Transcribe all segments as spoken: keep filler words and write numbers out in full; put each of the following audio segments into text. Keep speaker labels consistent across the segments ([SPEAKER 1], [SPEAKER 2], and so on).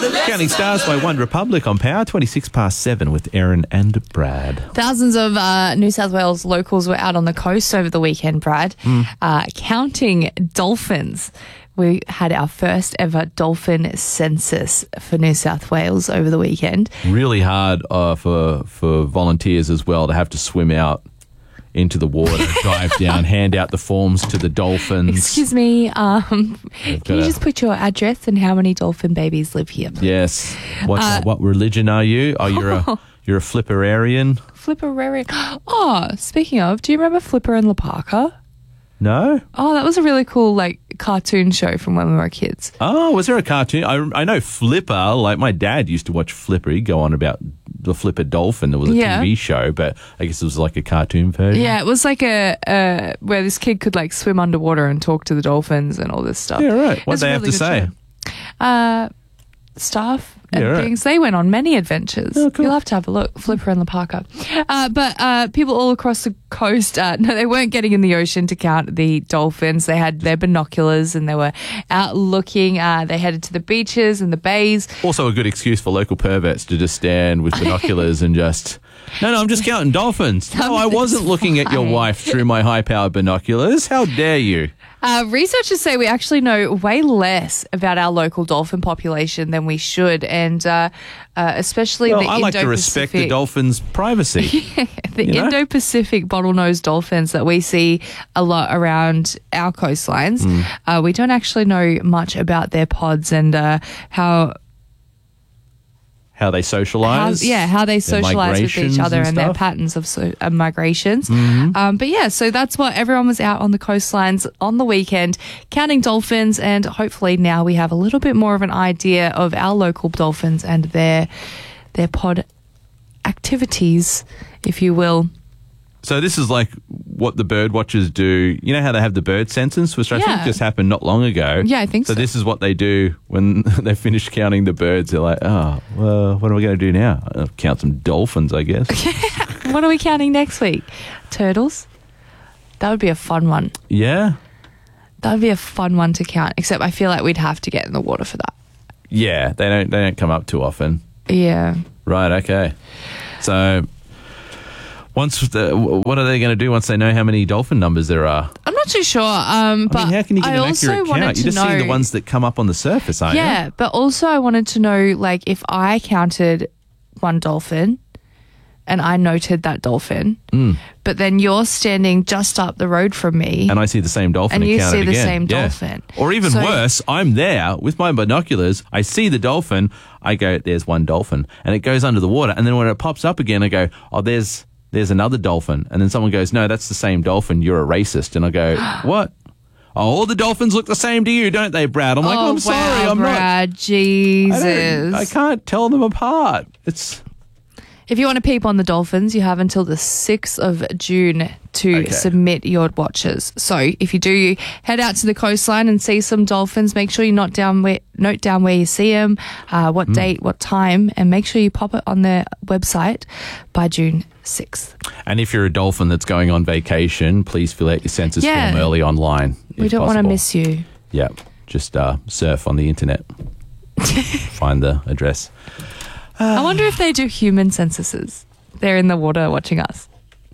[SPEAKER 1] Counting Stars by One Republic on Power, twenty-six past seven with Erin and Brad.
[SPEAKER 2] Thousands of uh, New South Wales locals were out on the coast over the weekend, Brad, mm. uh, counting dolphins. We had our first ever dolphin census for New South Wales over the weekend.
[SPEAKER 1] Really hard uh, for for volunteers as well to have to swim out into the water, drive down, hand out the forms to the dolphins.
[SPEAKER 2] Excuse me, um, can you just put your address and how many dolphin babies live here?
[SPEAKER 1] Yes. What
[SPEAKER 2] Uh,
[SPEAKER 1] what religion are you? Oh, you're a you're a Flipperarian.
[SPEAKER 2] Flipperarian. Oh, speaking of, do you remember Flipper and Lapaka?
[SPEAKER 1] No.
[SPEAKER 2] Oh, that was a really cool like cartoon show from when we were kids.
[SPEAKER 1] Oh, was there a cartoon? I, I know Flipper. Like my dad used to watch Flipper. He'd go on about the Flipper Dolphin. There was a
[SPEAKER 2] Yeah.
[SPEAKER 1] T V show, but I guess it was like a cartoon version.
[SPEAKER 2] Yeah, it was like a uh, where this kid could like swim underwater and talk to the dolphins and all this stuff.
[SPEAKER 1] Yeah, right. What
[SPEAKER 2] It's
[SPEAKER 1] did they
[SPEAKER 2] a
[SPEAKER 1] have
[SPEAKER 2] really
[SPEAKER 1] to
[SPEAKER 2] good
[SPEAKER 1] say?
[SPEAKER 2] show. Uh, stuff and
[SPEAKER 1] Yeah, right.
[SPEAKER 2] things. They went on many adventures.
[SPEAKER 1] Oh, cool.
[SPEAKER 2] You'll have to have a look. Flipper and Lapaka. Uh, but uh, people all across the coast, uh, no, they weren't getting in the ocean to count the dolphins. They had their binoculars and they were out looking. Uh, they headed to the beaches and the bays.
[SPEAKER 1] Also a good excuse for local perverts to just stand with binoculars and just... No, no, I'm just counting dolphins. No, I wasn't looking at your
[SPEAKER 2] fine.
[SPEAKER 1] wife through my high-powered binoculars. How dare you?
[SPEAKER 2] Uh, researchers say we actually know way less about our local dolphin population than we should, and uh, uh, especially
[SPEAKER 1] Well,
[SPEAKER 2] the
[SPEAKER 1] I like to respect the
[SPEAKER 2] Indo-Pacific-
[SPEAKER 1] dolphins' privacy.
[SPEAKER 2] the
[SPEAKER 1] you know?
[SPEAKER 2] Indo-Pacific bottlenose dolphins that we see a lot around our coastlines.
[SPEAKER 1] Mm.
[SPEAKER 2] Uh, we don't actually know much about their pods and uh, how.
[SPEAKER 1] How they
[SPEAKER 2] How,
[SPEAKER 1] socialise.
[SPEAKER 2] yeah, how they
[SPEAKER 1] their
[SPEAKER 2] socialize with each
[SPEAKER 1] migrations
[SPEAKER 2] other and,
[SPEAKER 1] and
[SPEAKER 2] their
[SPEAKER 1] stuff.
[SPEAKER 2] patterns of so, uh, migrations.
[SPEAKER 1] Mm-hmm.
[SPEAKER 2] Um, but yeah, so that's what everyone was out on the coastlines on the weekend, counting dolphins, and hopefully now we have a little bit more of an idea of our local dolphins and their their pod activities, if you will.
[SPEAKER 1] So this is like what the bird watchers do. You know how they have the bird census, which I
[SPEAKER 2] Yeah.
[SPEAKER 1] think just happened not long ago.
[SPEAKER 2] Yeah, I think so.
[SPEAKER 1] So this is what they do when they finish counting the birds. They're like, oh, well, what are we going to do now? Uh, count some dolphins, I guess.
[SPEAKER 2] What are we counting next week? Turtles? That would be a fun one.
[SPEAKER 1] Yeah.
[SPEAKER 2] That would be a fun one to count, except I feel like we'd have to get in the water for that.
[SPEAKER 1] Yeah, they don't they don't come up too often.
[SPEAKER 2] Yeah.
[SPEAKER 1] Right, okay. So once the, what are they going to do once they know how many dolphin numbers there are?
[SPEAKER 2] I'm not too sure, um, but
[SPEAKER 1] I mean, how can you get
[SPEAKER 2] I
[SPEAKER 1] an
[SPEAKER 2] also
[SPEAKER 1] accurate
[SPEAKER 2] wanted
[SPEAKER 1] count?
[SPEAKER 2] to
[SPEAKER 1] You're just
[SPEAKER 2] know,
[SPEAKER 1] seeing the ones that come up on the surface, aren't you?
[SPEAKER 2] yeah, but also I wanted to know, like, if I counted one dolphin and I noted that dolphin,
[SPEAKER 1] Mm.
[SPEAKER 2] but then you're standing just up the road from me,
[SPEAKER 1] And I see the same dolphin
[SPEAKER 2] And
[SPEAKER 1] and,
[SPEAKER 2] you
[SPEAKER 1] count
[SPEAKER 2] see
[SPEAKER 1] it
[SPEAKER 2] the
[SPEAKER 1] again.
[SPEAKER 2] same
[SPEAKER 1] Yeah.
[SPEAKER 2] dolphin.
[SPEAKER 1] Or even
[SPEAKER 2] So-
[SPEAKER 1] worse, I'm there with my binoculars. I see the dolphin. I go, there's one dolphin. And it goes under the water. And then when it pops up again, I go, oh, there's there's another dolphin. And then someone goes, no, that's the same dolphin. You're a racist. And I go, what? Oh, all the dolphins look the same to you, don't they, Brad? I'm like,
[SPEAKER 2] oh,
[SPEAKER 1] I'm sorry,
[SPEAKER 2] wow,
[SPEAKER 1] I'm
[SPEAKER 2] Brad,
[SPEAKER 1] not. I,
[SPEAKER 2] Jesus.
[SPEAKER 1] don't- I can't tell them apart. It's...
[SPEAKER 2] If you want to peep on the dolphins, you have until the sixth of June to
[SPEAKER 1] Okay.
[SPEAKER 2] submit your watches. So if you do head out to the coastline and see some dolphins, make sure you note down where, note down where you see them, uh, what date, what time, and make sure you pop it on their website by June sixth.
[SPEAKER 1] And if you're a dolphin that's going on vacation, please fill out your census
[SPEAKER 2] Yeah.
[SPEAKER 1] form early online.
[SPEAKER 2] We
[SPEAKER 1] if
[SPEAKER 2] don't want to
[SPEAKER 1] possible.
[SPEAKER 2] miss you.
[SPEAKER 1] Yeah, just uh, surf on the internet. Find the address.
[SPEAKER 2] I wonder if they do human censuses. They're in the water watching us.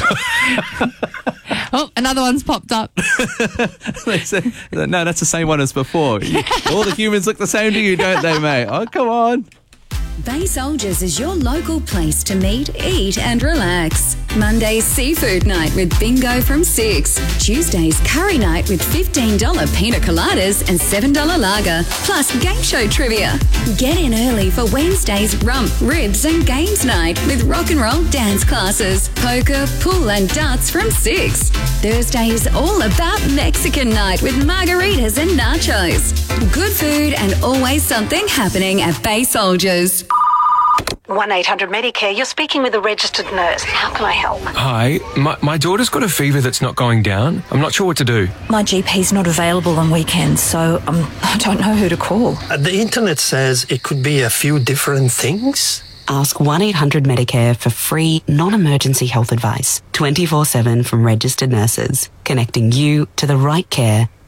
[SPEAKER 2] Oh, another one's popped up.
[SPEAKER 1] They say, no, that's the same one as before. You- all the humans look the same to you, don't they, mate? Oh, come on.
[SPEAKER 3] Bay Soldiers is your local place to meet, eat and relax. Monday's seafood night with bingo from six. Tuesday's curry night with fifteen dollars pina coladas and seven dollars lager, plus game show trivia. Get in early for Wednesday's rump, ribs and games night with rock and roll dance classes, poker, pool and darts from six. Thursday's all about Mexican night with margaritas and nachos. Good food and always something happening at Bay Soldiers.
[SPEAKER 4] one eight hundred Medicare, you're speaking with a registered nurse. How can I help?
[SPEAKER 5] Hi, my, my daughter's got a fever that's not going down. I'm not sure what to do.
[SPEAKER 6] My G P's not available on weekends, so um, I don't know who to call.
[SPEAKER 7] Uh, the internet says it could be a few different things.
[SPEAKER 8] Ask one eight hundred Medicare for free, non-emergency health advice. twenty-four seven from registered nurses, connecting you to the right care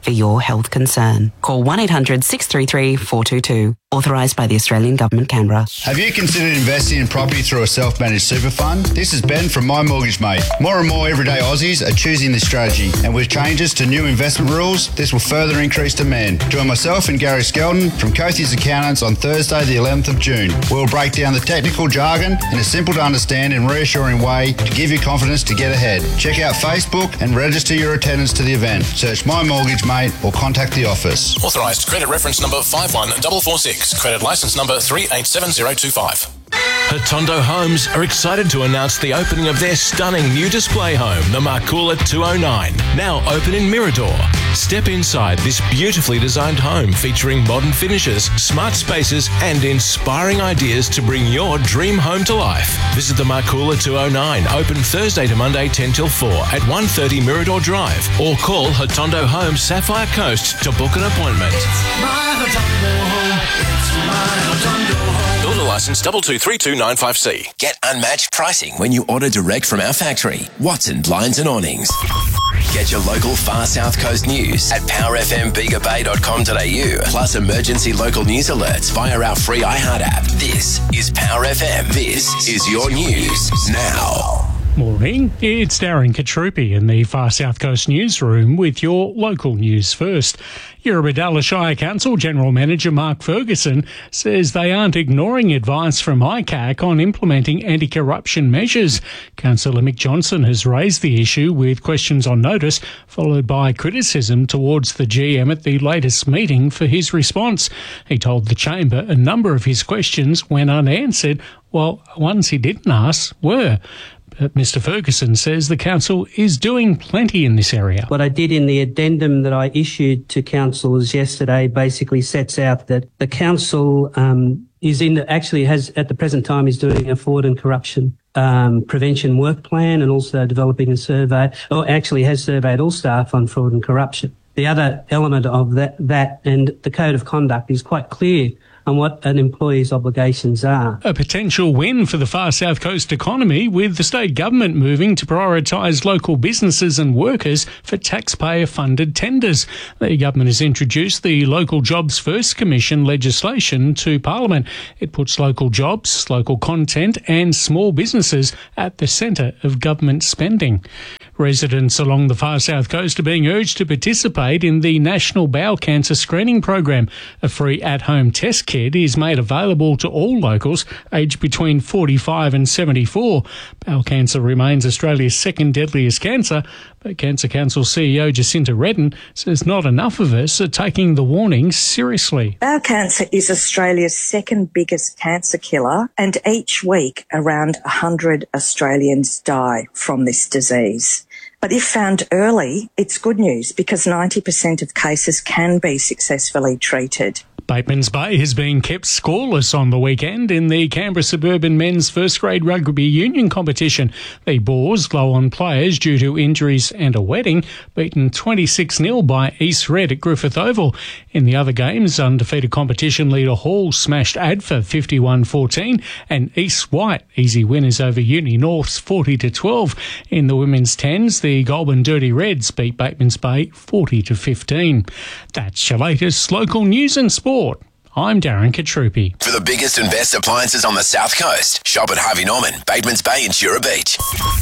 [SPEAKER 8] for your health concern. Call one eight hundred six three three four two two. Authorised by the Australian Government, Canberra.
[SPEAKER 9] Have you considered investing in property through a self-managed super fund? This is Ben from My Mortgage Mate. More and more everyday Aussies are choosing this strategy, and with changes to new investment rules, this will further increase demand. Join myself and Gary Skelton from Cothie's Accountants on Thursday the eleventh of June. We'll break down the technical jargon in a simple to understand and reassuring way to give you confidence to get ahead. Check out Facebook and register your attendance to the event. Search My Mortgage Mate or contact the office.
[SPEAKER 10] Authorised credit reference number five one four four six. Credit licence number three eight seven zero two five.
[SPEAKER 5] Hotondo Homes are excited to announce the opening of their stunning new display home, the Marcoola two oh nine, now open in Mirador. Step inside this beautifully designed home featuring modern finishes, smart spaces and inspiring ideas to bring your dream home to life. Visit the Marcoola two oh nine, open Thursday to Monday ten till four at one thirty Mirador Drive, or call Hotondo Homes Sapphire Coast to book an appointment.
[SPEAKER 11] My Hotondo home, it's my Hotondo home.
[SPEAKER 10] Builder licence two two three two nine five C.
[SPEAKER 12] Get unmatched pricing when you order direct from our factory. Watson Blinds and Awnings. Get your local Far South Coast news at power f m bega bay dot com dot a u, plus emergency local news alerts via our free iHeart app. This is Power F M. This is your news now.
[SPEAKER 13] Morning, it's Darren Katrupi in the Far South Coast newsroom with your local news first. Eurobodalla Shire Council General Manager Mark Ferguson says they aren't ignoring advice from I C A C on implementing anti-corruption measures. Councillor Mick Johnson has raised the issue with questions on notice, followed by criticism towards the G M at the latest meeting for his response. He told the Chamber a number of his questions went unanswered, while ones he didn't ask were. But Mister Ferguson says the council is doing plenty in this area.
[SPEAKER 14] What I did in the addendum that I issued to councillors yesterday basically sets out that the council um, is in the, actually has at the present time is doing a fraud and corruption um, prevention work plan, and also developing a survey, or actually has surveyed all staff on fraud and corruption. The other element of that, that and the code of conduct is quite clear on what an employee's obligations are.
[SPEAKER 13] A potential win for the Far South Coast economy, with the state government moving to prioritise local businesses and workers for taxpayer-funded tenders. The government has introduced the Local Jobs First Commission legislation to Parliament. It puts local jobs, local content and small businesses at the centre of government spending. Residents along the Far South Coast are being urged to participate in the National Bowel Cancer Screening Program. A free at-home test kit is made available to all locals aged between forty-five and seventy-four. Bowel cancer remains Australia's second deadliest cancer, but Cancer Council C E O Jacinta Redden says not enough of us are taking the warnings seriously.
[SPEAKER 15] Bowel cancer is Australia's second biggest cancer killer, and each week around one hundred Australians die from this disease. But if found early, it's good news because ninety percent of cases can be successfully treated.
[SPEAKER 13] Batemans Bay has been kept scoreless on the weekend in the Canberra Suburban Men's First Grade Rugby Union competition. The Boars, low on players due to injuries and a wedding, beaten twenty-six nil by East Red at Griffith Oval. In the other games, undefeated competition leader Hall smashed Adfa fifty-one fourteen, and East White easy winners over Uni North's forty to twelve. In the women's tens, the Goulburn Dirty Reds beat Batemans Bay forty to fifteen. That's your latest local news and sport. I'm Darren Katrupi.
[SPEAKER 12] For the biggest and best appliances on the South Coast, shop at Harvey Norman, Batemans Bay and Shura Beach.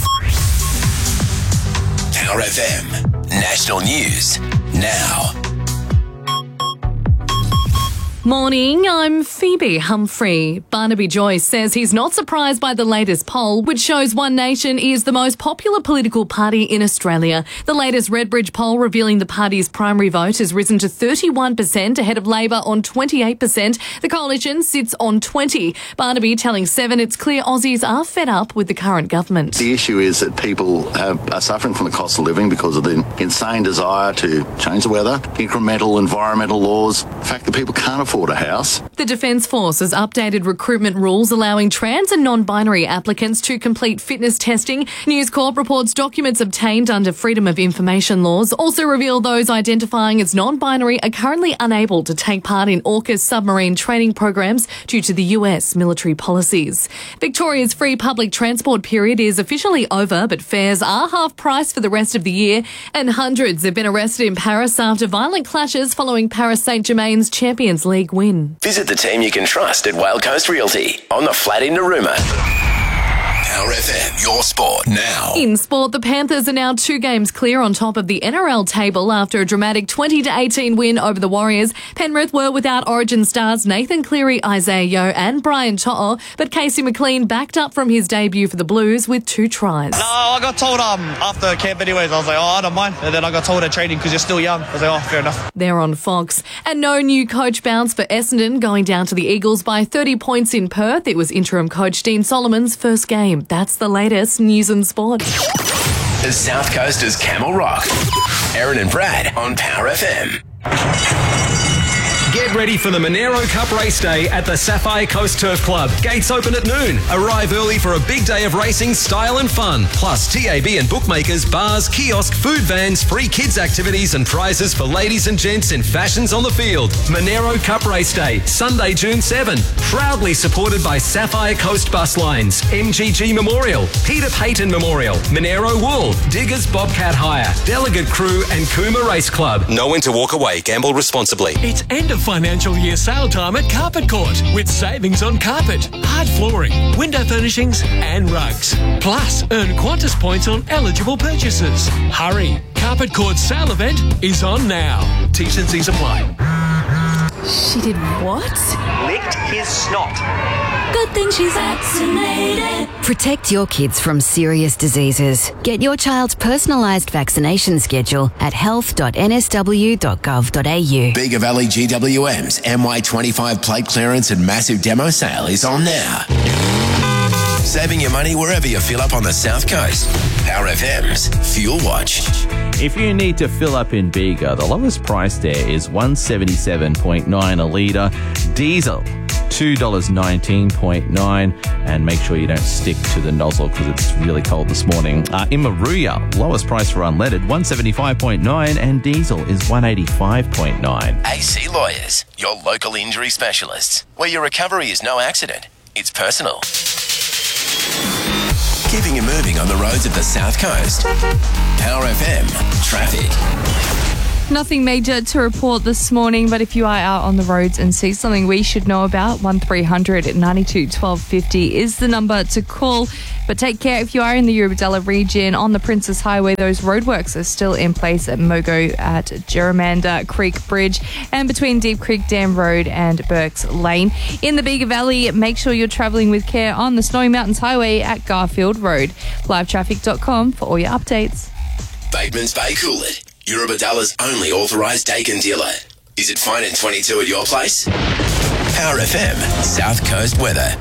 [SPEAKER 12] Power F M, national news now.
[SPEAKER 16] Morning, I'm Phoebe Humphrey. Barnaby Joyce says he's not surprised by the latest poll, which shows One Nation is the most popular political party in Australia. The latest Redbridge poll revealing the party's primary vote has risen to thirty-one percent, ahead of Labor on twenty-eight percent. The coalition sits on twenty. Barnaby telling Seven it's clear Aussies are fed up with the current government.
[SPEAKER 17] The issue is that people have, are suffering from the cost of living because of the insane desire to change the weather, incremental environmental laws, the fact that people can't afford afford a house.
[SPEAKER 16] The Defence Force has updated recruitment rules allowing trans and non-binary applicants to complete fitness testing. News Corp reports documents obtained under Freedom of Information laws also reveal those identifying as non-binary are currently unable to take part in AUKUS submarine training programs due to the U S military policies. Victoria's free public transport period is officially over, but fares are half price for the rest of the year, and hundreds have been arrested in Paris after violent clashes following Paris Saint-Germain's Champions League win.
[SPEAKER 12] Visit the team you can trust at Whale Coast Realty on the flat in Narooma. Power F M, your sport now.
[SPEAKER 16] In sport, the Panthers are now two games clear on top of the N R L table after a dramatic twenty to eighteen win over the Warriors. Penrith were without Origin stars Nathan Cleary, Isaiah Yeo and Brian To'o, but Casey McLean backed up from his debut for the Blues with two tries.
[SPEAKER 18] No, I got told um after camp anyways, I was like, oh, I don't mind. And then I got told at training because you're still young. I was like, oh, fair enough.
[SPEAKER 16] They're on Fox. And no new coach bounce for Essendon, going down to the Eagles by thirty points in Perth. It was interim coach Dean Solomon's first game. That's the latest news and sport.
[SPEAKER 12] The South Coasters Camel Rock. Aaron and Brad on Power F M.
[SPEAKER 19] Get ready for the Monero Cup race day at the Sapphire Coast Turf Club. Gates open at noon. Arrive early for a big day of racing, style and fun. Plus T A B and bookmakers, bars, kiosk, food vans, free kids activities and prizes for ladies and gents in fashions on the field. Monero Cup race day, Sunday, June seventh. Proudly supported by Sapphire Coast Bus Lines, M G G Memorial, Peter Payton Memorial, Monero Wool, Diggers Bobcat Hire, Delegate Crew and Cooma Race Club.
[SPEAKER 20] Know when to walk away. Gamble responsibly.
[SPEAKER 21] It's end of financial year sale time at Carpet Court with savings on carpet, hard flooring, window furnishings and rugs. Plus, earn Qantas points on eligible purchases. Hurry! Carpet Court's sale event is on now. T's and C's apply.
[SPEAKER 16] She did what?
[SPEAKER 22] Licked his snot.
[SPEAKER 23] Good thing she's vaccinated.
[SPEAKER 24] Protect your kids from serious diseases. Get your child's personalised vaccination schedule at health dot n s w dot gov dot a u.
[SPEAKER 12] Bega Valley G W M's M Y twenty-five plate clearance and massive demo sale is on now. Saving your money wherever you fill up on the South Coast. Power F M's Fuel Watch.
[SPEAKER 1] If you need to fill up in Bega, the lowest price there is one seventy-seven point nine a litre. Diesel, two dollars nineteen point nine, and make sure you don't stick to the nozzle because it's really cold this morning. Uh, in Maruya, lowest price for unleaded, one seventy-five point nine, and diesel is one eighty-five point nine.
[SPEAKER 12] A C Lawyers, your local injury specialists, where your recovery is no accident, it's personal. Keeping you moving on the roads of the South Coast. Power F M Traffic.
[SPEAKER 2] Nothing major to report this morning, but if you are out on the roads and see something we should know about, one three hundred ninety-two twelve fifty is the number to call. But take care if you are in the Eurobodalla region on the Princess Highway. Those roadworks are still in place at Mogo at Jerramanda Creek Bridge and between Deep Creek Dam Road and Burks Lane. In the Bega Valley, make sure you're travelling with care on the Snowy Mountains Highway at Garfield Road. live traffic dot com for all your updates.
[SPEAKER 12] Bateman's Bay Coolid, Eurobodalla's only authorised Dakin dealer. Is it fine in twenty-two at your place? Power F M South Coast weather.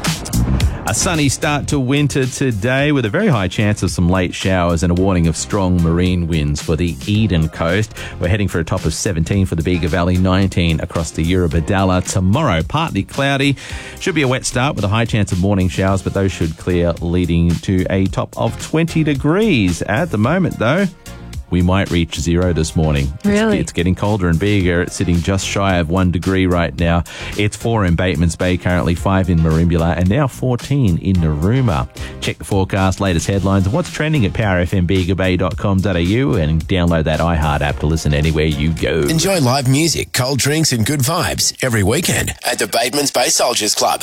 [SPEAKER 1] A sunny start to winter today with a very high chance of some late showers and a warning of strong marine winds for the Eden coast. We're heading for a top of seventeen for the Bega Valley, nineteen across the Eurobodalla. Tomorrow, partly cloudy. Should be a wet start with a high chance of morning showers, but those should clear, leading to a top of twenty degrees. At the moment, though, we might reach zero this morning.
[SPEAKER 2] Really?
[SPEAKER 1] It's, it's getting colder in Bega. It's sitting just shy of one degree right now. It's four in Bateman's Bay, currently five in Merimbula, and now fourteen in Narooma. Check the forecast, latest headlines, and what's trending at power f m bega bay dot com dot a u and download that iHeart app to listen anywhere you go.
[SPEAKER 12] Enjoy live music, cold drinks, and good vibes every weekend at the Bateman's Bay Soldiers Club.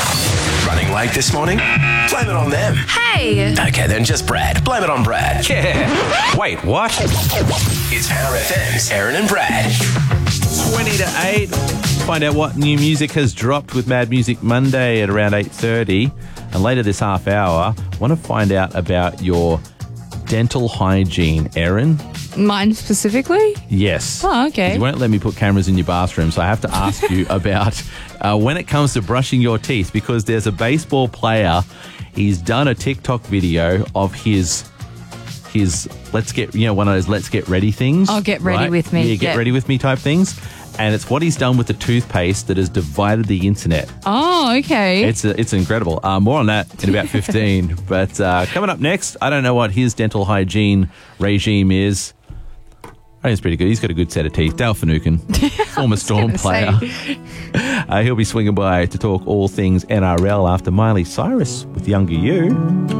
[SPEAKER 12] Running late this morning? Blame it on them.
[SPEAKER 16] Hey!
[SPEAKER 12] Okay, then just Brad. Blame it on Brad.
[SPEAKER 1] Yeah. Wait, what?
[SPEAKER 12] It's Power F M's Aaron and Brad.
[SPEAKER 1] twenty to eight. Find out what new music has dropped with Mad Music Monday at around eight thirty. And later this half hour, I want to find out about your dental hygiene, Aaron.
[SPEAKER 2] Mine specifically?
[SPEAKER 1] Yes.
[SPEAKER 2] Oh, okay.
[SPEAKER 1] You won't let me put cameras in your bathroom, so I have to ask you about uh, when it comes to brushing your teeth, because there's a baseball player, he's done a TikTok video of his his let's get, you know, one of those let's get ready things.
[SPEAKER 2] Oh, get ready
[SPEAKER 1] right?
[SPEAKER 2] with me.
[SPEAKER 1] Yeah, get
[SPEAKER 2] Yep.
[SPEAKER 1] ready with me type things. And it's what he's done with the toothpaste that has divided the internet.
[SPEAKER 2] Oh, okay.
[SPEAKER 1] It's it's incredible. Uh, more on that in about fifteen. But uh, coming up next, I don't know what his dental hygiene regime is. I think it's pretty good. He's got a good set of teeth. Dale Finucane, former Storm player. uh, he'll be swinging by to talk all things N R L after Miley Cyrus with Younger You.